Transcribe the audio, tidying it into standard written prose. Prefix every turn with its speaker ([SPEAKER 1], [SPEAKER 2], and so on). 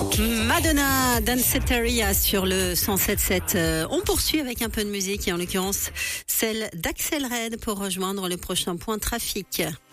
[SPEAKER 1] Madonna, Danceteria sur le 107.7. On poursuit avec un peu de musique et en l'occurrence celle d'Axel Red pour rejoindre le prochain point trafic.